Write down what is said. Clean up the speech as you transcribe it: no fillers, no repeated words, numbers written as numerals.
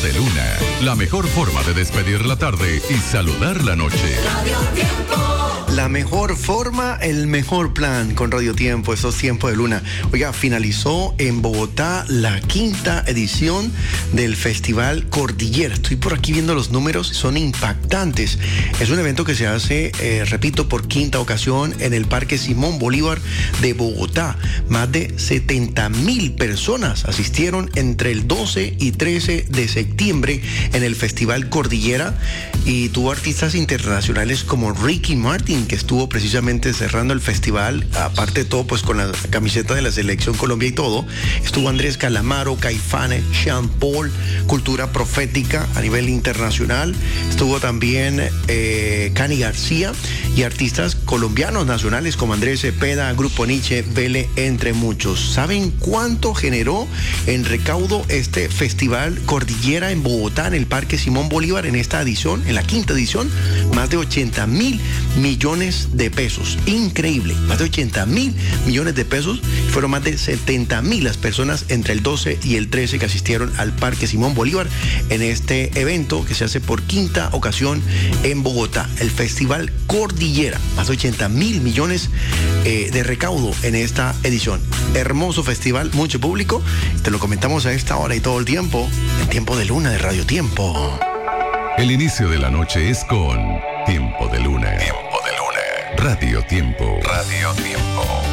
de Luna, la mejor forma de despedir la tarde y saludar la noche. Radio Tiempo. La mejor forma, el mejor plan con Radio Tiempo, estos tiempos de Luna. Oiga, finalizó en Bogotá la 5ª edición del Festival Cordillera. Estoy por aquí viendo los números, son impactantes. Es un evento que se hace, repito, por 5ª ocasión en el Parque Simón Bolívar de Bogotá. Más de 70,000 personas asistieron entre el 12 y 13 de septiembre en el Festival Cordillera y tuvo artistas internacionales como Ricky Martin, que estuvo precisamente cerrando el festival, aparte de todo, pues con la camiseta de la Selección Colombia y todo. Estuvo Andrés Calamaro, Caifanes, Sean Paul, Cultura Profética a nivel internacional. Estuvo también Cani García y artistas colombianos nacionales como Andrés Cepeda, Grupo Nietzsche, Vele, entre muchos. ¿Saben cuánto generó en recaudo este Festival Cordillera en Bogotá, en el Parque Simón Bolívar, en esta edición, en la 5ª edición? Más de 80,000 millones de pesos. Increíble, más de 80,000 millones de pesos. Fueron más de 70,000 las personas entre el 12 y el 13 que asistieron al Parque Simón Bolívar en este evento que se hace por 5ª ocasión en Bogotá, el Festival Cordillera. Más de 80,000 millones de recaudo en esta edición. Hermoso festival, mucho público. Te lo comentamos a esta hora y todo el tiempo, en Tiempo de Luna de Radio Tiempo. El inicio de la noche es con Tiempo de Luna. Tiempo de Luna. Radio Tiempo. Radio Tiempo.